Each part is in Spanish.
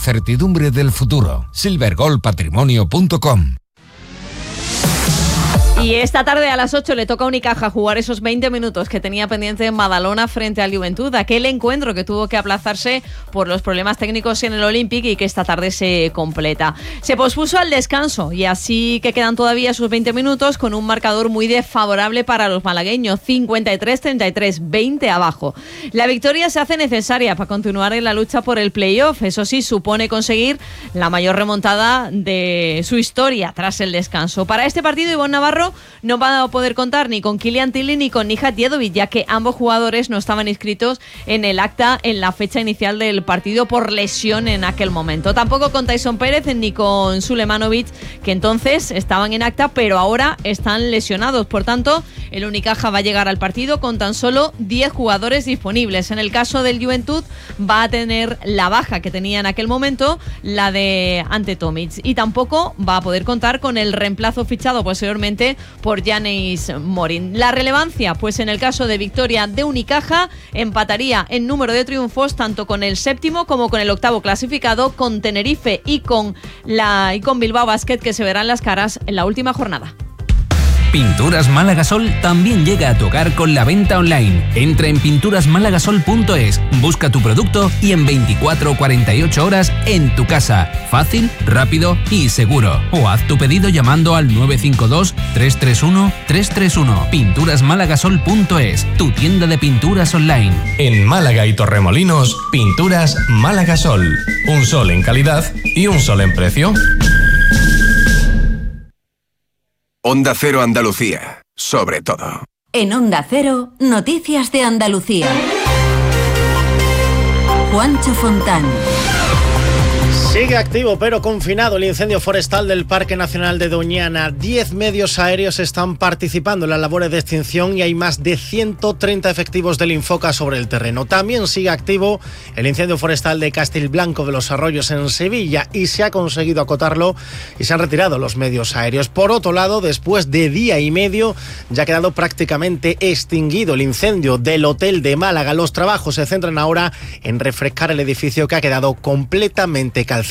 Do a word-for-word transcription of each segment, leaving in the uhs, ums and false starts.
incertidumbre del futuro. silver gold patrimonio punto com. Y esta tarde a las ocho le toca a Unicaja jugar esos veinte minutos que tenía pendiente en Badalona frente al Juventud, aquel encuentro que tuvo que aplazarse por los problemas técnicos en el Olympic y que esta tarde se completa. Se pospuso al descanso y así que quedan todavía esos veinte minutos con un marcador muy desfavorable para los malagueños, cincuenta y tres treinta y tres, veinte abajo. La victoria se hace necesaria para continuar en la lucha por el playoff, eso sí, supone conseguir la mayor remontada de su historia tras el descanso. Para este partido, Ivonne Navarro no va a poder contar ni con Kylian Tilly ni con Nihat Yedovic, ya que ambos jugadores no estaban inscritos en el acta en la fecha inicial del partido por lesión en aquel momento. Tampoco con Tyson Pérez ni con Sulemanovic, que entonces estaban en acta, pero ahora están lesionados. Por tanto, el Unicaja va a llegar al partido con tan solo diez jugadores disponibles. En el caso del Juventud, va a tener la baja que tenía en aquel momento, la de Ante Tomic, y tampoco va a poder contar con el reemplazo fichado posteriormente por Yanis Morin. La relevancia, pues en el caso de victoria de Unicaja, empataría en número de triunfos tanto con el séptimo como con el octavo clasificado, con Tenerife y con, la, y con Bilbao Basket, que se verán las caras en la última jornada. Pinturas Málaga Sol también llega a tu hogar con la venta online. Entra en pinturas málaga sol punto es, busca tu producto y en veinticuatro o cuarenta y ocho horas en tu casa. Fácil, rápido y seguro. O haz tu pedido llamando al nueve cinco dos, tres tres uno, tres tres uno. pinturas málaga sol punto es, tu tienda de pinturas online. En Málaga y Torremolinos, Pinturas Málaga Sol. Un sol en calidad y un sol en precio. Onda Cero Andalucía, sobre todo. En Onda Cero, noticias de Andalucía. Juancho Fontán. Sigue activo pero confinado el incendio forestal del Parque Nacional de Doñana. Diez medios aéreos están participando en las labores de extinción y hay más de ciento treinta efectivos del Infoca sobre el terreno. También sigue activo el incendio forestal de Castilblanco de los Arroyos en Sevilla y se ha conseguido acotarlo y se han retirado los medios aéreos. Por otro lado, después de día y medio ya ha quedado prácticamente extinguido el incendio del Hotel de Málaga. Los trabajos se centran ahora en refrescar el edificio que ha quedado completamente calcinado.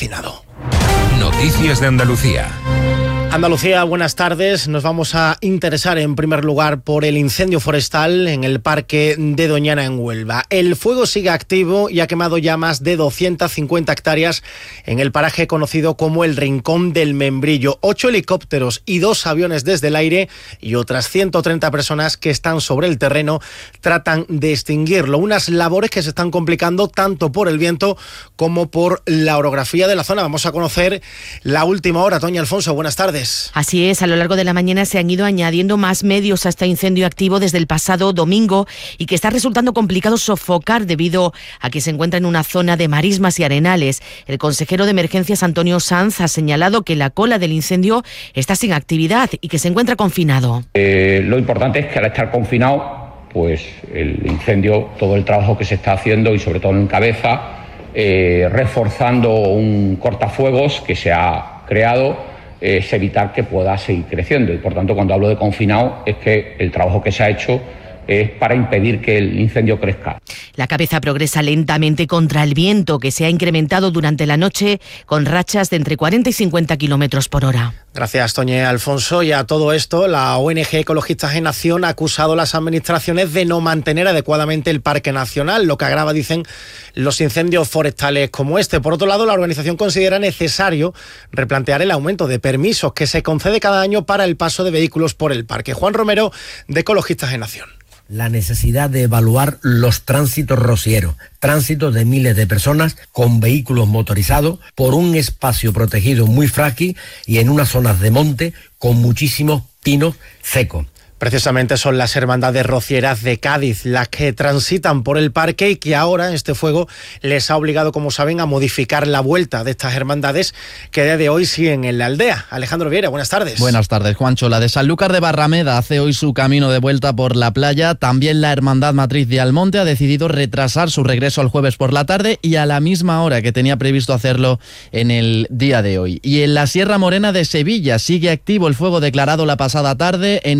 Noticias de Andalucía. Andalucía, buenas tardes. Nos vamos a interesar en primer lugar por el incendio forestal en el Parque de Doñana en Huelva. El fuego sigue activo y ha quemado ya más de doscientas cincuenta hectáreas en el paraje conocido como el Rincón del Membrillo. Ocho helicópteros y dos aviones desde el aire y otras ciento treinta personas que están sobre el terreno tratan de extinguirlo. Unas labores que se están complicando tanto por el viento como por la orografía de la zona. Vamos a conocer la última hora. Toña Alfonso, buenas tardes. Así es, a lo largo de la mañana se han ido añadiendo más medios a este incendio activo desde el pasado domingo y que está resultando complicado sofocar debido a que se encuentra en una zona de marismas y arenales. El consejero de Emergencias, Antonio Sanz, ha señalado que la cola del incendio está sin actividad y que se encuentra confinado. Eh, lo importante es que al estar confinado, pues el incendio, todo el trabajo que se está haciendo y sobre todo en cabeza, eh, reforzando un cortafuegos que se ha creado, es evitar que pueda seguir creciendo. Y por tanto, cuando hablo de confinado, es que el trabajo que se ha hecho es para impedir que el incendio crezca. La cabeza progresa lentamente contra el viento, que se ha incrementado durante la noche con rachas de entre cuarenta y cincuenta kilómetros por hora. Gracias, Toña Alfonso. Y a todo esto, la O N G Ecologistas en Acción ha acusado a las administraciones de no mantener adecuadamente el Parque Nacional, lo que agrava, dicen, los incendios forestales como este. Por otro lado, la organización considera necesario replantear el aumento de permisos que se concede cada año para el paso de vehículos por el parque. Juan Romero, de Ecologistas en Acción. La necesidad de evaluar los tránsitos rocieros, tránsitos de miles de personas con vehículos motorizados por un espacio protegido muy frágil y en unas zonas de monte con muchísimos pinos secos. Precisamente son las hermandades rocieras de Cádiz las que transitan por el parque y que ahora este fuego les ha obligado, como saben, a modificar la vuelta de estas hermandades que a día de hoy siguen en la aldea. Alejandro Viera, buenas tardes. Buenas tardes, Juancho. La de Sanlúcar de Barrameda hace hoy su camino de vuelta por la playa. También la Hermandad Matriz de Almonte ha decidido retrasar su regreso el jueves por la tarde y a la misma hora que tenía previsto hacerlo en el día de hoy. Y en la Sierra Morena de Sevilla sigue activo el fuego declarado la pasada tarde en el término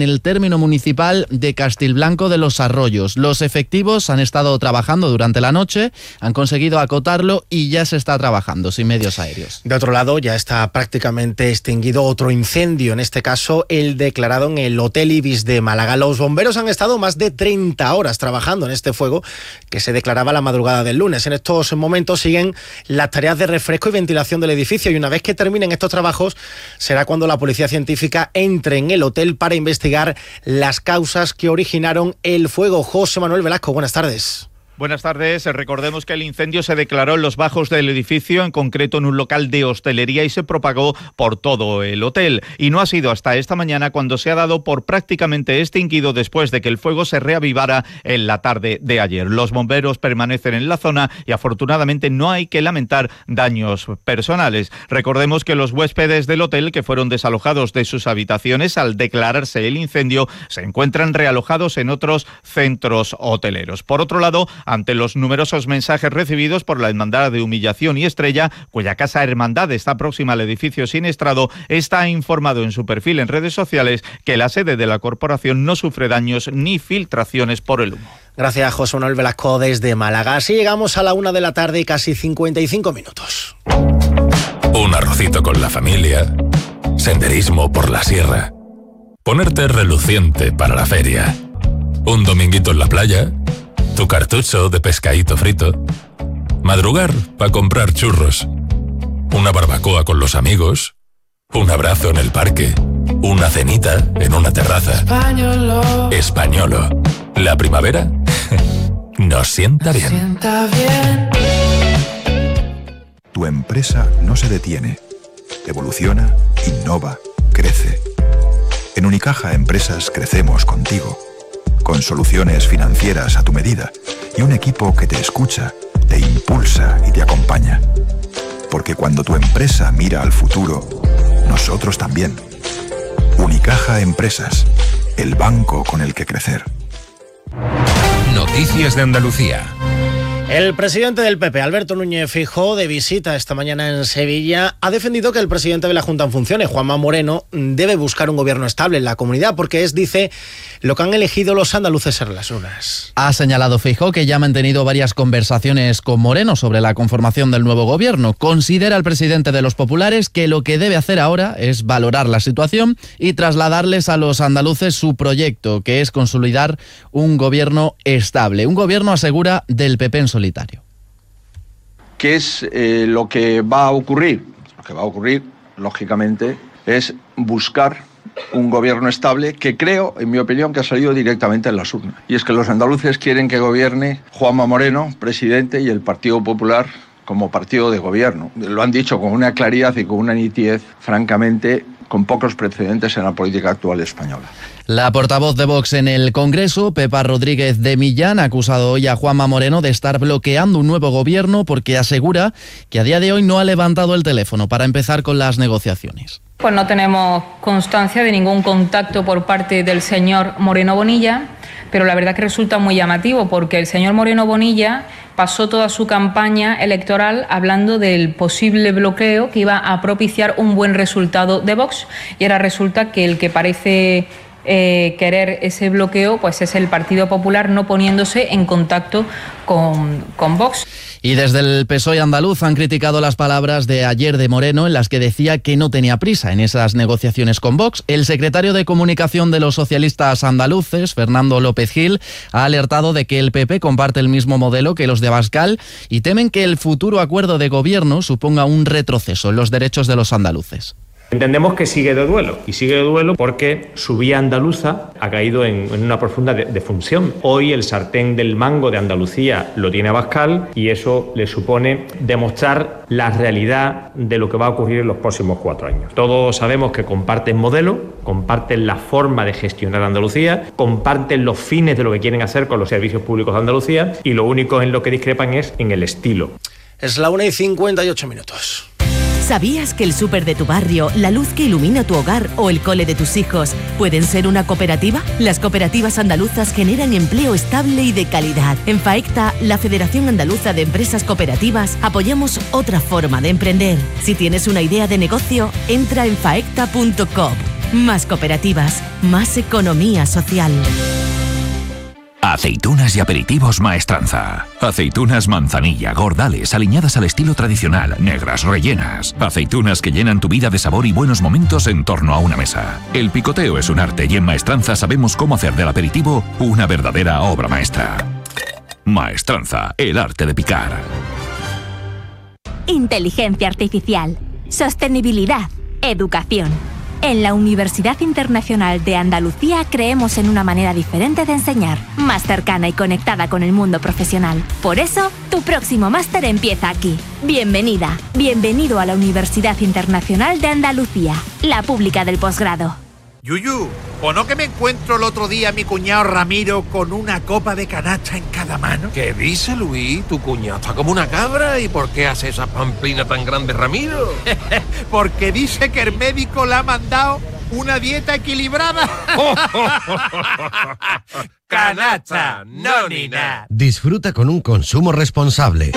término municipal de Castilblanco de los Arroyos. Los efectivos han estado trabajando durante la noche, han conseguido acotarlo y ya se está trabajando sin medios aéreos. De otro lado, ya está prácticamente extinguido otro incendio, en este caso el declarado en el Hotel Ibis de Málaga. Los bomberos han estado más de treinta horas trabajando en este fuego que se declaraba la madrugada del lunes. En estos momentos siguen las tareas de refresco y ventilación del edificio y una vez que terminen estos trabajos será cuando la policía científica entre en el hotel para investigar las causas que originaron el fuego. José Manuel Velasco, buenas tardes. Buenas tardes. Recordemos que el incendio se declaró en los bajos del edificio, en concreto en un local de hostelería, y se propagó por todo el hotel. Y no ha sido hasta esta mañana cuando se ha dado por prácticamente extinguido después de que el fuego se reavivara en la tarde de ayer. Los bomberos permanecen en la zona y afortunadamente no hay que lamentar daños personales. Recordemos que los huéspedes del hotel que fueron desalojados de sus habitaciones al declararse el incendio se encuentran realojados en otros centros hoteleros. Por otro lado, ante los numerosos mensajes recibidos por la Hermandad de Humillación y Estrella, cuya casa hermandad está próxima al edificio siniestrado, está informado en su perfil en redes sociales que la sede de la corporación no sufre daños ni filtraciones por el humo. Gracias, José Manuel Velasco, desde Málaga. Así llegamos a la una de la tarde y casi cincuenta y cinco minutos. Un arrocito con la familia, senderismo por la sierra, ponerte reluciente para la feria, un dominguito en la playa, tu cartucho de pescadito frito, madrugar para comprar churros, una barbacoa con los amigos, un abrazo en el parque, una cenita en una terraza. Españolo. Españolo. La primavera nos sienta bien. Sienta bien. Tu empresa no se detiene. Evoluciona, innova, crece. En Unicaja Empresas crecemos contigo. Con soluciones financieras a tu medida y un equipo que te escucha, te impulsa y te acompaña. Porque cuando tu empresa mira al futuro, nosotros también. Unicaja Empresas, el banco con el que crecer. Noticias de Andalucía. El presidente del P P, Alberto Núñez Feijóo, de visita esta mañana en Sevilla, ha defendido que el presidente de la Junta en funciones, Juanma Moreno, debe buscar un gobierno estable en la comunidad porque es, dice, lo que han elegido los andaluces en las urnas. Ha señalado Feijóo que ya ha mantenido varias conversaciones con Moreno sobre la conformación del nuevo gobierno. Considera el presidente de los populares que lo que debe hacer ahora es valorar la situación y trasladarles a los andaluces su proyecto, que es consolidar un gobierno estable. Un gobierno, asegura, del P P en solitario. ¿Qué es eh, lo que va a ocurrir? Lo que va a ocurrir, lógicamente, es buscar un gobierno estable que creo, en mi opinión, que ha salido directamente en las urnas. Y es que los andaluces quieren que gobierne Juanma Moreno, presidente, y el Partido Popular como partido de gobierno. Lo han dicho con una claridad y con una nitidez, francamente, con pocos precedentes en la política actual española. La portavoz de Vox en el Congreso, Pepa Rodríguez de Millán, ha acusado hoy a Juanma Moreno de estar bloqueando un nuevo gobierno porque asegura que a día de hoy no ha levantado el teléfono para empezar con las negociaciones. Pues no tenemos constancia de ningún contacto por parte del señor Moreno Bonilla, pero la verdad que resulta muy llamativo porque el señor Moreno Bonilla pasó toda su campaña electoral hablando del posible bloqueo que iba a propiciar un buen resultado de Vox y ahora resulta que el que parece eh, querer ese bloqueo pues es el Partido Popular no poniéndose en contacto con, con Vox. Y desde el P S O E andaluz han criticado las palabras de ayer de Moreno en las que decía que no tenía prisa en esas negociaciones con Vox. El secretario de Comunicación de los socialistas andaluces, Fernando López Gil, ha alertado de que el P P comparte el mismo modelo que los de Abascal y temen que el futuro acuerdo de gobierno suponga un retroceso en los derechos de los andaluces. Entendemos que sigue de duelo, y sigue de duelo porque su vía andaluza ha caído en, en una profunda de, defunción. Hoy el sartén del mango de Andalucía lo tiene Abascal y eso le supone demostrar la realidad de lo que va a ocurrir en los próximos cuatro años. Todos sabemos que comparten modelo, comparten la forma de gestionar Andalucía, comparten los fines de lo que quieren hacer con los servicios públicos de Andalucía y lo único en lo que discrepan es en el estilo. Es la una y cincuenta y ocho minutos. ¿Sabías que el súper de tu barrio, la luz que ilumina tu hogar o el cole de tus hijos pueden ser una cooperativa? Las cooperativas andaluzas generan empleo estable y de calidad. En FAECTA, la Federación Andaluza de Empresas Cooperativas, apoyamos otra forma de emprender. Si tienes una idea de negocio, entra en faecta punto com. Más cooperativas, más economía social. Aceitunas y aperitivos Maestranza. Aceitunas manzanilla, gordales, aliñadas al estilo tradicional, negras, rellenas. Aceitunas que llenan tu vida de sabor y buenos momentos en torno a una mesa. El picoteo es un arte y en Maestranza sabemos cómo hacer del aperitivo una verdadera obra maestra. Maestranza, el arte de picar. Inteligencia artificial, sostenibilidad, educación. En la Universidad Internacional de Andalucía creemos en una manera diferente de enseñar, más cercana y conectada con el mundo profesional. Por eso, tu próximo máster empieza aquí. Bienvenida, bienvenido a la Universidad Internacional de Andalucía, la pública del posgrado. Yuyu, ¿o no que me encuentro el otro día a mi cuñado Ramiro con una copa de canacha en cada mano? ¿Qué dice, Luis? Tu cuñado está como una cabra. ¿Y por qué hace esa pamplina tan grande, Ramiro? Porque dice que el médico le ha mandado una dieta equilibrada. Canacha, no ni nada. Disfruta con un consumo responsable.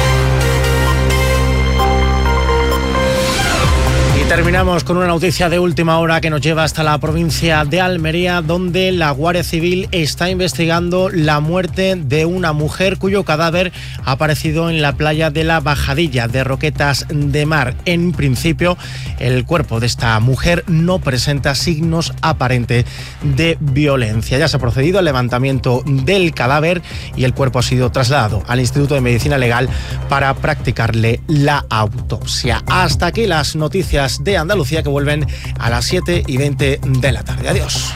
Terminamos con una noticia de última hora que nos lleva hasta la provincia de Almería, donde la Guardia Civil está investigando la muerte de una mujer cuyo cadáver ha aparecido en la playa de la Bajadilla de Roquetas de Mar. En principio, el cuerpo de esta mujer no presenta signos aparentes de violencia. Ya se ha procedido al levantamiento del cadáver y el cuerpo ha sido trasladado al Instituto de Medicina Legal para practicarle la autopsia. Hasta aquí las noticias de Andalucía, que vuelven a las siete y veinte de la tarde. Adiós.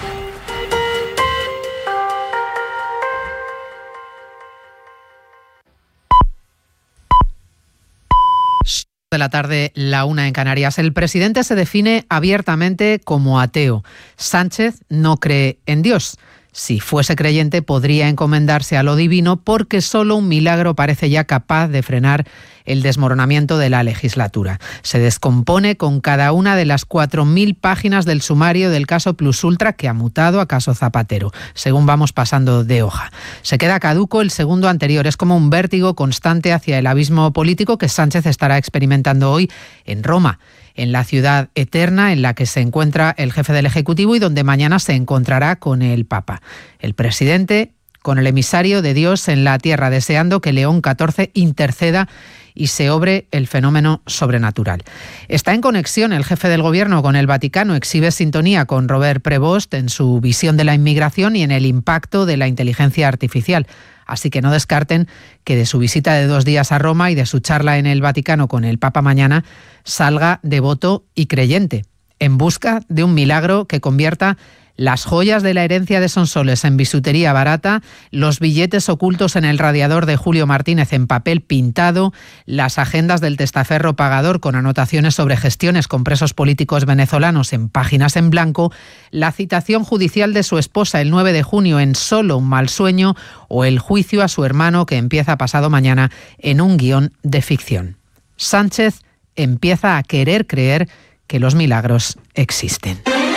De la tarde, la una en Canarias. El presidente se define abiertamente como ateo. Sánchez no cree en Dios. Si fuese creyente, podría encomendarse a lo divino, porque solo un milagro parece ya capaz de frenar el desmoronamiento de la legislatura. Se descompone con cada una de las cuatro mil páginas del sumario del caso Plus Ultra, que ha mutado a caso Zapatero, según vamos pasando de hoja. Se queda caduco el segundo anterior. Es como un vértigo constante hacia el abismo político que Sánchez estará experimentando hoy en Roma, en la ciudad eterna en la que se encuentra el jefe del Ejecutivo y donde mañana se encontrará con el Papa. El presidente con el emisario de Dios en la tierra, deseando que León catorce interceda y se obre el fenómeno sobrenatural. Está en conexión el jefe del Gobierno con el Vaticano, exhibe sintonía con Robert Prevost en su visión de la inmigración y en el impacto de la inteligencia artificial. Así que no descarten que de su visita de dos días a Roma y de su charla en el Vaticano con el Papa mañana salga devoto y creyente, en busca de un milagro que convierta las joyas de la herencia de Sonsoles en bisutería barata, los billetes ocultos en el radiador de Julio Martínez en papel pintado, las agendas del testaferro pagador con anotaciones sobre gestiones con presos políticos venezolanos en páginas en blanco, la citación judicial de su esposa el nueve de junio en Solo un mal sueño o el juicio a su hermano que empieza pasado mañana en un guión de ficción. Sánchez empieza a querer creer que los milagros existen.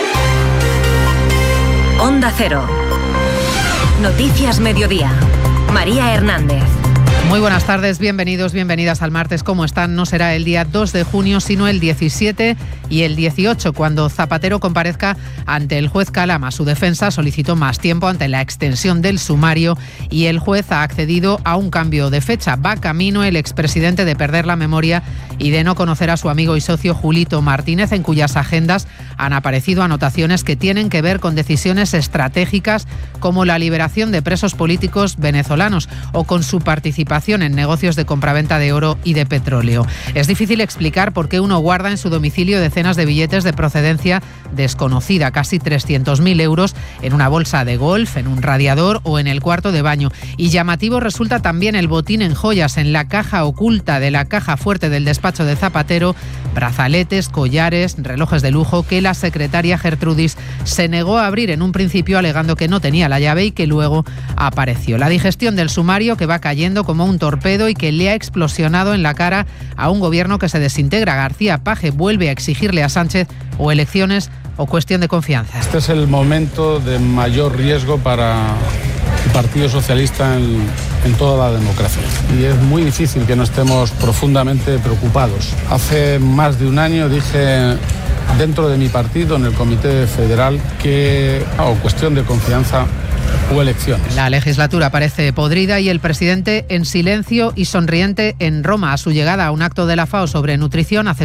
Onda Cero. Noticias Mediodía. María Hernández. Muy buenas tardes, bienvenidos, bienvenidas al martes. ¿Cómo están? No será el día dos de junio, sino el diecisiete y el dieciocho, cuando Zapatero comparezca ante el juez Calama. Su defensa solicitó más tiempo ante la extensión del sumario y el juez ha accedido a un cambio de fecha. Va camino el expresidente de perder la memoria y de no conocer a su amigo y socio Julito Martínez, en cuyas agendas han aparecido anotaciones que tienen que ver con decisiones estratégicas como la liberación de presos políticos venezolanos o con su participación en negocios de compraventa de oro y de petróleo. Es difícil explicar por qué uno guarda en su domicilio decenas de billetes de procedencia desconocida, casi trescientos mil euros, en una bolsa de golf, en un radiador o en el cuarto de baño. Y llamativo resulta también el botín en joyas en la caja oculta de la caja fuerte del despacho de Zapatero, brazaletes, collares, relojes de lujo que la secretaria Gertrudis se negó a abrir en un principio, alegando que no tenía la llave y que luego apareció. La digestión del sumario, que va cayendo como un torpedo y que le ha explosionado en la cara a un gobierno que se desintegra. García Paje vuelve a exigirle a Sánchez o elecciones o cuestión de confianza. Este es el momento de mayor riesgo para el Partido Socialista en, en toda la democracia. Y es muy difícil que no estemos profundamente preocupados. Hace más de un año dije dentro de mi partido, en el Comité Federal, que o cuestión de confianza o elecciones. La legislatura parece podrida y el presidente en silencio y sonriente en Roma. A su llegada a un acto de la FAO sobre nutrición hace